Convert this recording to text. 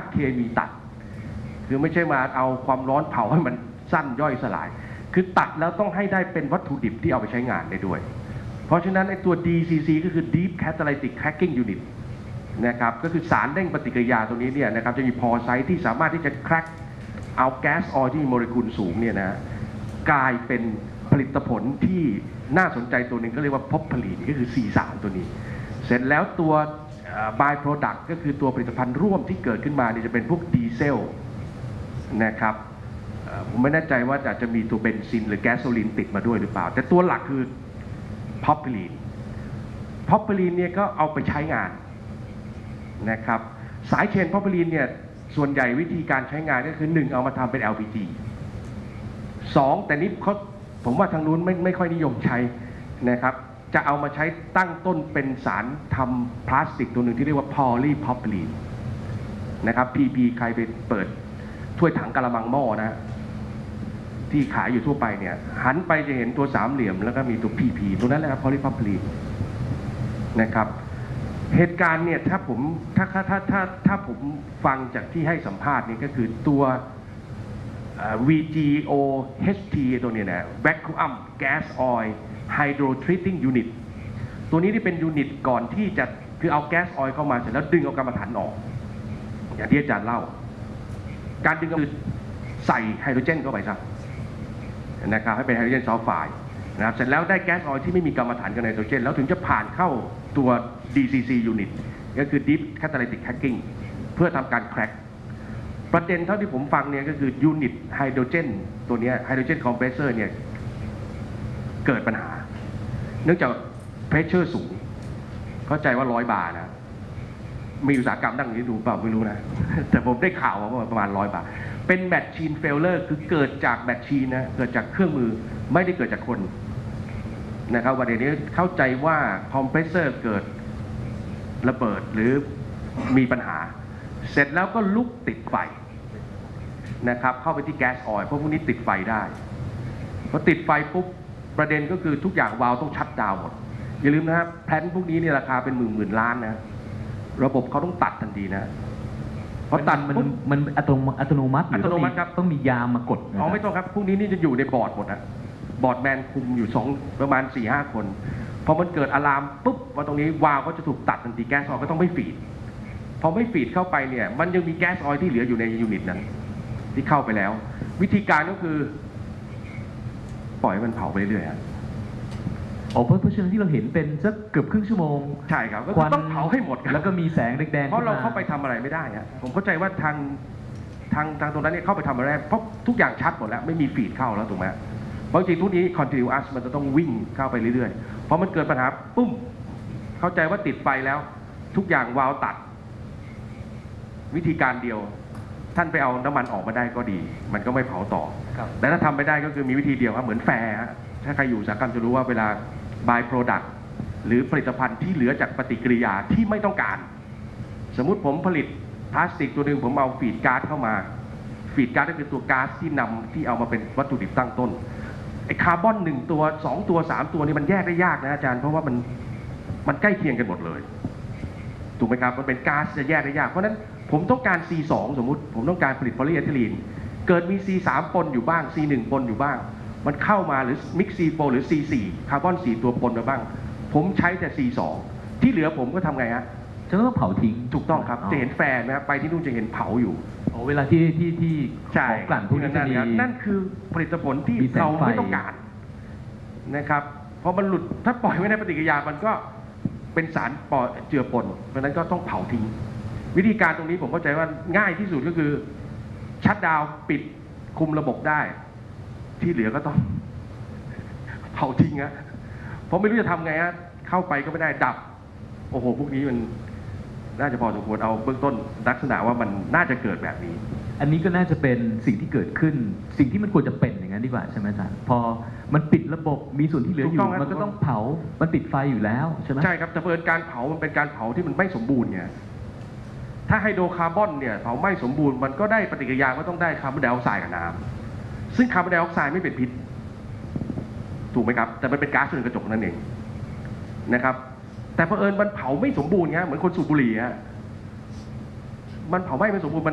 กเคมีตัดคือไม่ใช่มาเอาความร้อนเผาให้มันสั้นย่อยสลายคือตัดแล้วต้องให้ได้เป็นวัตถุดิบที่เอาไปใช้งานได้ด้วยเพราะฉะนั้นไอ้ตัว DCC ก็คือ Deep Catalytic Cracking Unit นะครับก็คือสารเร่งปฏิกิริยาตรงนี้เนี่ยนะครับจะมีพอไซต์ที่สามารถที่จะ crack เอาแก๊สออยล์ที่มีโมเลกุลสูงเนี่ยนะกลายเป็นผลิตผลที่น่าสนใจตัวหนึ่งก็เรียกว่าพอพลีนก็คือ C3 ตัวนี้เสร็จแล้วตัว by product ก็คือตัวผลิตภัณฑ์ร่วมที่เกิดขึ้นมาเนี่ยจะเป็นพวกดีเซลนะครับผมไม่แน่ใจว่าจะมีตัวเบนซินหรือแก๊สโซลีนติดมาด้วยหรือเปล่าแต่ตัวหลักคือพอพลีนเนี่ยก็เอาไปใช้งานนะครับสายเชนพอพลีนเนี่ยส่วนใหญ่วิธีการใช้งานก็คือ1เอามาทำเป็น LPG 2แต่นี้ผมว่าทางนู้นไม่ค่อยนิยมใช้นะครับจะเอามาใช้ตั้งต้นเป็นสารทำพลาสติกตัวหนึ่งที่เรียกว่า polypropylene นะครับ PP ใครไปเปิดถ้วยถังกะละมังหม้อนะที่ขายอยู่ทั่วไปเนี่ยหันไปจะเห็นตัวสามเหลี่ยมแล้วก็มีตัว PP ตัวนั้นแหละครับ polypropylene นะครับเหตุการณ์เนี่ยถ้าผมฟังจากที่ให้สัมภาษณ์นี่ก็คือตัว VGOHT ตัวนี้นะ Vacuum Gas Oil Hydro Treating Unit ตัวนี้ที่เป็นยูนิตก่อนที่จะคือเอาแก๊สออยล์เข้ามาเสร็จแล้วดึงเอากรรมฐานออกอย่างที่อาจารย์เล่าการดึงก็คือใส่ไฮโดรเจนเข้าไปซะนะครับให้เป็นไฮโดรเจนซัลไฟด์นะครับเสร็จแล้วได้แก๊สออยล์ที่ไม่มีกรรมฐานกับไนโตรเจนแล้วถึงจะผ่านเข้าตัว DCC Unit ก็คือ Deep Catalytic Cracking เพื่อทำการแคร็กประเด็นเท่าที่ผมฟังเนี่ยก็คือยูนิตไฮโดรเจนตัวนี้ไฮโดรเจนคอมเพรสเซอร์เนี่ยเกิดปัญหาเนื่องจากเพรสเชอร์สูงเข้าใจว่า100 บาร์นะมีอุตสาหกรรมดังนี้ดูเปล่าไม่รู้นะแต่ผมได้ข่าวมาว่าประมาณ100 บาทเป็นแมชชีนเฟลเลอร์คือเกิดจากแมชชีนนะเกิดจากเครื่องมือไม่ได้เกิดจากคนนะครับวันนี้เข้าใจว่าคอมเพรสเซอร์เกิดระเบิดหรือมีปัญหาเสร็จแล้วก็ลุกติดไฟนะครับเข้าไปที่แก๊สออยล์เพราะพวกนี้ติดไฟได้พอติดไฟปุ๊บประเด็นก็คือทุกอย่างวาล์วต้องชัตดาวน์หมดอย่าลืมนะครับแพลนพวกนี้เนี่ยราคาเป็นหมื่นล้านนะระบบเขาต้องตัดทันทีนะเพราะตัดมันอัตโนมัติครับต้องมียามมากดอ๋อไม่ต้องครับพวกนี้นี่จะอยู่ในบอร์ดหมดนะบอร์ดแมนคุมอยู่ประมาณ 4-5 คนพอมันเกิดอะลามปุ๊บว่าตรงนี้วาล์วก็จะถูกตัดทันทีแก๊สออยล์ก็ต้องไม่ฟีดพอไม่ฟีดเข้าไปเนี่ยมันยังมีแก๊สออยล์ที่เหลืออยู่ในยูนิตนั้นที่เข้าไปแล้ววิธีการก็คือปล่อยมันเผาไปเรื่อยๆเพราะฉะนั้นที่เราเห็นเป็นสักเกือบครึ่งชั่วโมงใช่ครับก็ต้องเผาให้หมดแล้วก็มีแสงแดงๆเพราะเราเข้าไปทำอะไรไม่ได้ฮะผมเข้าใจว่าทางตรงนั้นเนี่ยเข้าไปทำอะไรเพราะทุกอย่างชัดหมดแล้วไม่มีฟีดเข้าแล้วถูกไหมเพราะจริงทุกนี้ continuous มันจะต้องวิ่งเข้าไปเรื่อยๆเพราะมันเกิดปัญหาปุ้มเข้าใจว่าติดไฟแล้วทุกอย่างวาล์วตัดวิธีการเดียวท่านไปเอาน้ำมันออกมาได้ก็ดีมันก็ไม่เผาต่อแต่ถ้าทำไม่ได้ก็คือมีวิธีเดียวครับเหมือนแฟร์ถ้าใครอยู่อุตสาหกรรมจะรู้ว่าเวลา by product หรือผลิตภัณฑ์ที่เหลือจากปฏิกิริยาที่ไม่ต้องการสมมุติผมผลิตพลาสติกตัวหนึ่งผมเอาฟีดก๊าซเข้ามาฟีดก๊าซก็คือตัวก๊าซที่เอามาเป็นวัตถุดิบตั้งต้นไอ้คาร์บอน1 ตัว2 ตัว3 ตัวนี่มันแยกได้ยากนะอาจารย์เพราะว่ามันใกล้เคียงกันหมดเลยถูกไหมครับมันเป็นก๊าซจะแยกได้ยากเพราะนั้นผมต้องการ C2 สมมุติผมต้องการผลิตโพลีเอทิลีนเกิดมี C3 ปนอยู่บ้าง C1 ปนอยู่บ้างมันเข้ามาหรือมิกซ์ C4 หรือ C4 คาร์บอน4 ตัวปนมาบ้างผมใช้แต่ C2 ที่เหลือผมก็ทำไงฮะจะต้องเผาทิ้งถูกต้องครับจะเห็นแฟนนะครับไปที่นู่นจะเห็นเผาอยู่เวลาที่ของกลั่นพวกนี้จะมีนั่นคือผลิตผลที่เราไม่ต้องการนะครับพอมันหลุดถ้าปล่อยไว้ในปฏิกิริยามันก็เป็นสารเจือปนเพราะนั้นก็ต้องเผาทิ้งวิธีการตรงนี้ผมเข้าใจว่าง่ายที่สุดก็คือชัตดาวน์ปิดคุมระบบได้ที่เหลือก็ต้องเผาทิ้งฮะเพราะไม่รู้จะทำไงฮะเข้าไปก็ไม่ได้ดับโอ้โหพวกนี้มันน่าจะพอสมควรเอาเบื้องต้นลักษณะว่ามันน่าจะเกิดแบบนี้อันนี้ก็น่าจะเป็นสิ่งที่เกิดขึ้นสิ่งที่มันควรจะเป็นอย่างนั้นดีกว่าใช่ไหมอาจารย์พอมันปิดระบบมีส่วนที่เหลืออยู่มันก็ต้องเผามันติดไฟอยู่แล้วใช่ไหมใช่ครับแต่เพิ่นการเผามันเป็นการเผาที่มันไม่สมบูรณ์ไงถ้าไฮโดรคาร์บอนเนี่ยเผาไม่สมบูรณ์มันก็ได้ปฏิกิริยาก็ต้องได้คาร์บอนไดออกไซด์กับน้ำซึ่งคาร์บอนไดออกไซด์ไม่เป็นพิษถูกไหมครับแต่มันเป็นก๊าซเรือนกระจกนั่นเองนะครับแต่เผอิญมันเผาไม่สมบูรณ์ไงเหมือนคนสูบบุหรี่ฮะมันเผาไม่สมบูรณ์